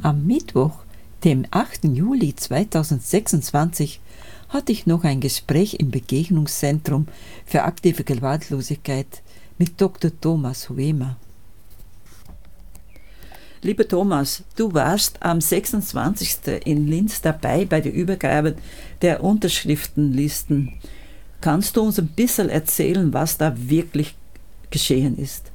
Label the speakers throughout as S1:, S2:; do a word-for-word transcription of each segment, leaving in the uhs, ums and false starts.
S1: Am Mittwoch, dem achten Juli zweitausendsechsundzwanzig, hatte ich noch ein Gespräch im Begegnungszentrum für aktive Gewaltlosigkeit mit Doktor Thomas Huemer. Lieber Thomas, du warst am sechsundzwanzigsten in Linz dabei bei der Übergabe der Unterschriftenlisten. Kannst du uns ein bisschen erzählen, was da wirklich geschehen ist?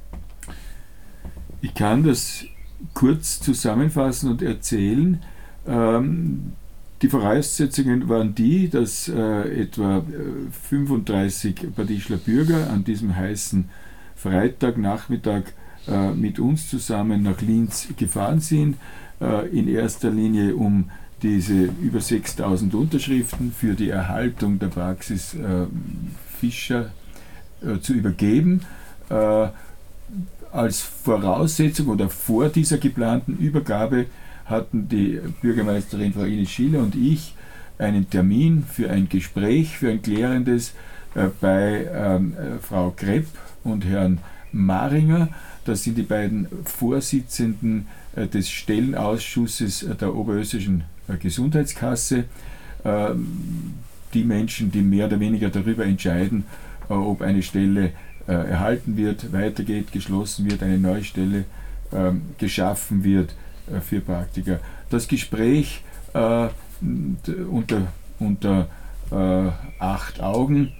S2: Ich kann das kurz zusammenfassen und erzählen. Ähm, die Voraussetzungen waren die, dass äh, etwa fünfunddreißig Badischler Bürger an diesem heißen Freitagnachmittag äh, mit uns zusammen nach Linz gefahren sind, äh, in erster Linie um diese über sechstausend Unterschriften für die Erhaltung der Praxis äh, Fischer äh, zu übergeben. Äh, als Voraussetzung oder vor dieser geplanten Übergabe hatten die Bürgermeisterin Frau Ines Schiller und ich einen Termin für ein Gespräch, für ein klärendes äh, bei ähm, äh, Frau Krepp und Herrn Maringer. Das sind die beiden Vorsitzenden äh, des Stellenausschusses äh, der Oberösterreichischen äh, Gesundheitskasse. Äh, die Menschen, die mehr oder weniger darüber entscheiden, äh, ob eine Stelle äh, erhalten wird, weitergeht, geschlossen wird, eine neue Stelle äh, geschaffen wird für Praktiker. Das Gespräch äh, unter, unter äh, acht Augen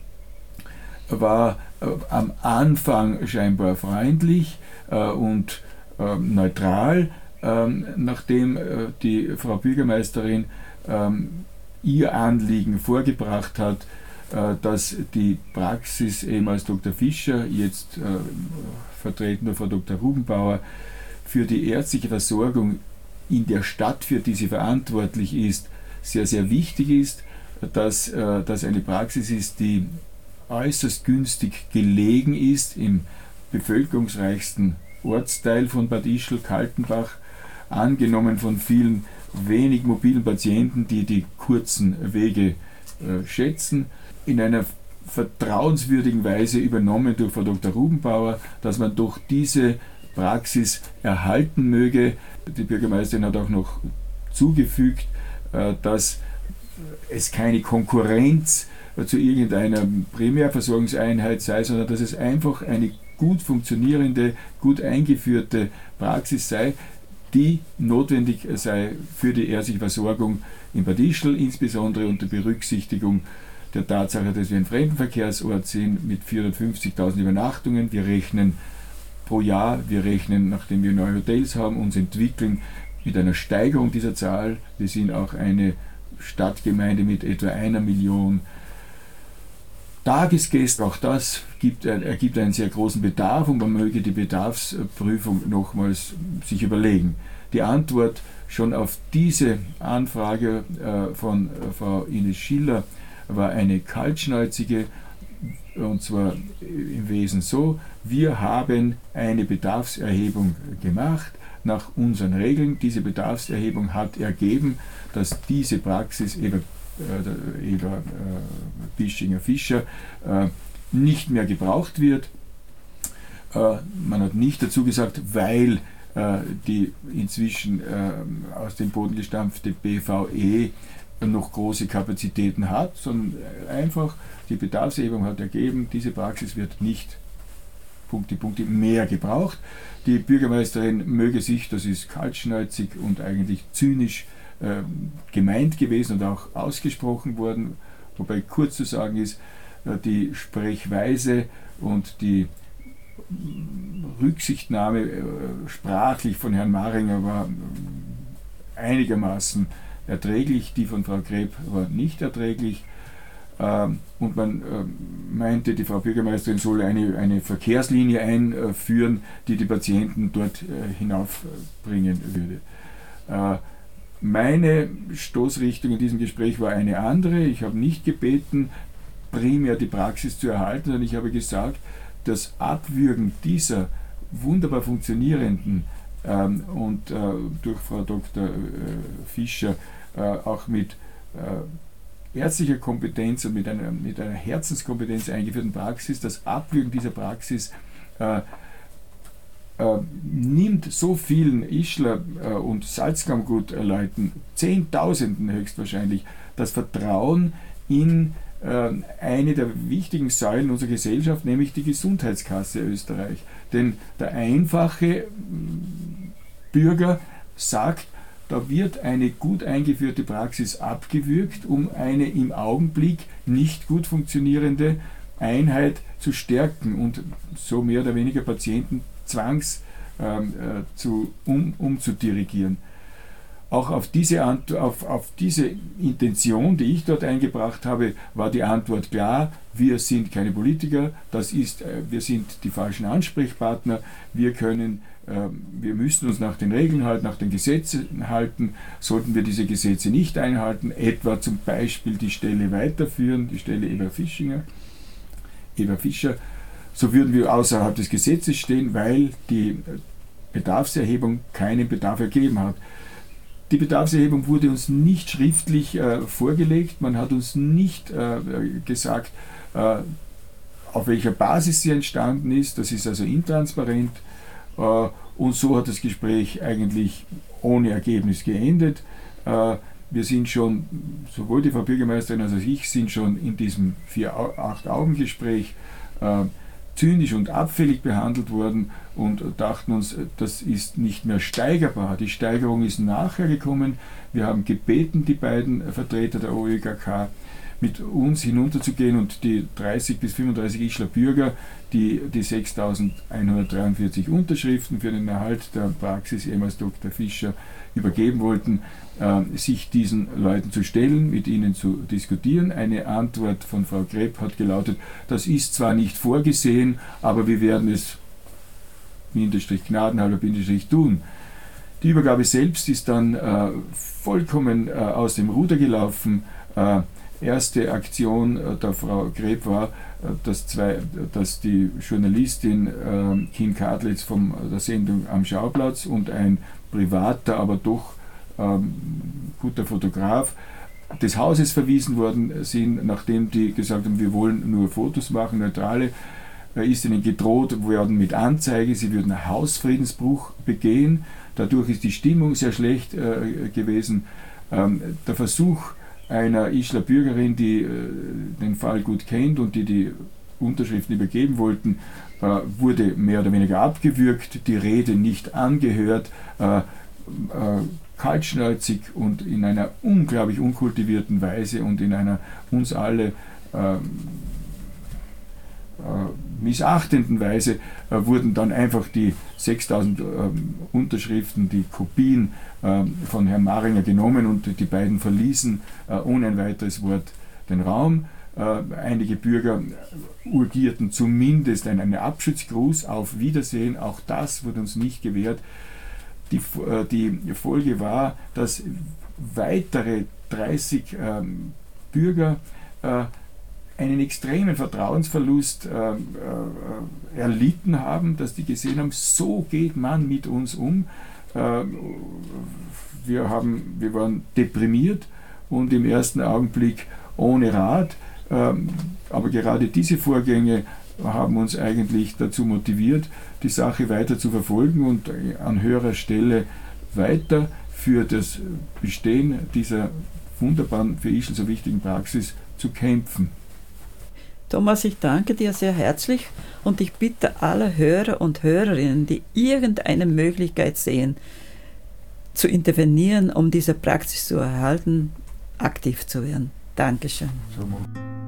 S2: war äh, am Anfang scheinbar freundlich äh, und äh, neutral, äh, nachdem äh, die Frau Bürgermeisterin äh, ihr Anliegen vorgebracht hat, äh, dass die Praxis eben als Doktor Fischer, jetzt äh, vertreten durch Frau Doktor Rubenbauer, für die ärztliche Versorgung in der Stadt, für die sie verantwortlich ist, sehr, sehr wichtig ist, dass äh, das eine Praxis ist, die äußerst günstig gelegen ist im bevölkerungsreichsten Ortsteil von Bad Ischl, Kaltenbach, angenommen von vielen wenig mobilen Patienten, die die kurzen Wege äh, schätzen, in einer vertrauenswürdigen Weise übernommen durch Frau Doktor Rubenbauer, dass man durch diese Praxis erhalten möge. Die Bürgermeisterin hat auch noch zugefügt, dass es keine Konkurrenz zu irgendeiner Primärversorgungseinheit sei, sondern dass es einfach eine gut funktionierende, gut eingeführte Praxis sei, die notwendig sei für die ärztliche Versorgung in Bad Ischl, insbesondere unter Berücksichtigung der Tatsache, dass wir ein Fremdenverkehrsort sind mit vierhundertfünfzigtausend Übernachtungen. Wir rechnen pro Jahr, wir rechnen, nachdem wir neue Hotels haben, uns entwickeln mit einer Steigerung dieser Zahl. Wir sind auch eine Stadtgemeinde mit etwa einer Million Tagesgäste. Auch das gibt, ergibt einen sehr großen Bedarf und man möge die Bedarfsprüfung nochmals sich überlegen. Die Antwort schon auf diese Anfrage äh, von äh, Frau Ines Schiller war eine kaltschnäuzige, und zwar im Wesen so: Wir haben eine Bedarfserhebung gemacht nach unseren Regeln. Diese Bedarfserhebung hat ergeben, dass diese Praxis Eva, äh, Eva äh, Bischinger-Fischer äh, nicht mehr gebraucht wird. Äh, man hat nicht dazu gesagt, weil äh, die inzwischen äh, aus dem Boden gestampfte B V E noch große Kapazitäten hat, sondern einfach die Bedarfserhebung hat ergeben, diese Praxis wird nicht Punkte, Punkte mehr gebraucht. Die Bürgermeisterin möge sich, das ist kaltschnäuzig und eigentlich zynisch äh, gemeint gewesen und auch ausgesprochen worden, wobei kurz zu sagen ist, äh, die Sprechweise und die Rücksichtnahme äh, sprachlich von Herrn Maringer war äh, einigermaßen erträglich, die von Frau Greb war nicht erträglich. Ähm, und man äh, meinte, die Frau Bürgermeisterin solle eine, eine Verkehrslinie einführen, die die Patienten dort äh, hinaufbringen würde. Äh, meine Stoßrichtung in diesem Gespräch war eine andere. Ich habe nicht gebeten, primär die Praxis zu erhalten, sondern ich habe gesagt, das Abwürgen dieser wunderbar funktionierenden ähm, und äh, durch Frau Doktor äh, Fischer äh, auch mit äh, ärztlicher Kompetenz und mit einer, mit einer Herzenskompetenz eingeführten Praxis, das Abwürgen dieser Praxis äh, äh, nimmt so vielen Ischler äh, und Salzkammergut-Leuten, Zehntausenden höchstwahrscheinlich, das Vertrauen in äh, eine der wichtigen Säulen unserer Gesellschaft, nämlich die Gesundheitskasse Österreich. Denn der einfache Bürger sagt, da wird eine gut eingeführte Praxis abgewürgt, um eine im Augenblick nicht gut funktionierende Einheit zu stärken und so mehr oder weniger Patienten zwangs ähm, äh, zu, um, umzudirigieren. Auch auf diese, auf, auf diese Intention, die ich dort eingebracht habe, war die Antwort klar: Wir sind keine Politiker, das ist, äh, wir sind die falschen Ansprechpartner, wir können Wir müssen uns nach den Regeln halten, nach den Gesetzen halten. Sollten wir diese Gesetze nicht einhalten, etwa zum Beispiel die Stelle weiterführen, die Stelle Eva Fischinger, Eva Fischer, so würden wir außerhalb des Gesetzes stehen, weil die Bedarfserhebung keinen Bedarf ergeben hat. Die Bedarfserhebung wurde uns nicht schriftlich äh, vorgelegt, man hat uns nicht äh, gesagt, äh, auf welcher Basis sie entstanden ist, das ist also intransparent. Und so hat das Gespräch eigentlich ohne Ergebnis geendet. Wir sind schon, sowohl die Frau Bürgermeisterin als auch ich, sind schon in diesem Vier-Acht-Augen-Gespräch zynisch und abfällig behandelt worden und dachten uns, das ist nicht mehr steigerbar. Die Steigerung ist nachher gekommen. Wir haben gebeten, die beiden Vertreter der O Ö G K, mit uns hinunterzugehen und die dreißig bis fünfunddreißig Ischler Bürger, die die sechstausendeinhundertdreiundvierzig Unterschriften für den Erhalt der Praxis ehemals Doktor Fischer übergeben wollten, äh, sich diesen Leuten zu stellen, mit ihnen zu diskutieren. Eine Antwort von Frau Greb hat gelautet: Das ist zwar nicht vorgesehen, aber wir werden es Bindestrich gnadenhalber Bindestrich tun. Die Übergabe selbst ist dann äh, vollkommen äh, aus dem Ruder gelaufen. Äh, Erste Aktion äh, der Frau Greb war, äh, dass, zwei, dass die Journalistin äh, Kim Kadlitz von der Sendung Am Schauplatz und ein privater, aber doch ähm, guter Fotograf des Hauses verwiesen worden sind, nachdem die gesagt haben, wir wollen nur Fotos machen, neutrale, äh, ist ihnen gedroht worden mit Anzeige, sie würden Hausfriedensbruch begehen. Dadurch ist die Stimmung sehr schlecht äh, gewesen. Ähm, der Versuch einer Ischler Bürgerin, die äh, den Fall gut kennt und die die Unterschriften übergeben wollten, äh, wurde mehr oder weniger abgewürgt, die Rede nicht angehört, äh, äh, kaltschnäuzig und in einer unglaublich unkultivierten Weise und in einer uns alle äh, äh, missachtenden Weise äh, wurden dann einfach die sechstausend äh, Unterschriften, die Kopien äh, von Herrn Maringer genommen und die beiden verließen äh, ohne ein weiteres Wort den Raum. Äh, einige Bürger urgierten zumindest einen Abschiedsgruß, auf Wiedersehen, auch das wurde uns nicht gewährt. Die, äh, die Folge war, dass weitere dreißig äh, Bürger äh, einen extremen Vertrauensverlust äh, äh, erlitten haben, dass die gesehen haben, so geht man mit uns um. Äh, wir, haben, wir waren deprimiert und im ersten Augenblick ohne Rat, äh, aber gerade diese Vorgänge haben uns eigentlich dazu motiviert, die Sache weiter zu verfolgen und an höherer Stelle weiter für das Bestehen dieser wunderbaren, für Ischl so wichtigen Praxis zu kämpfen.
S1: Thomas, ich danke dir sehr herzlich und ich bitte alle Hörer und Hörerinnen, die irgendeine Möglichkeit sehen, zu intervenieren, um diese Praxis zu erhalten, aktiv zu werden. Dankeschön.
S2: So.